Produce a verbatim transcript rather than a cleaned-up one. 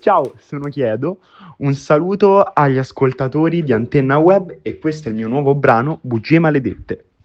Ciao, sono Chiedo, un saluto agli ascoltatori di Antenna Web e questo è il mio nuovo brano Bugie Maledette.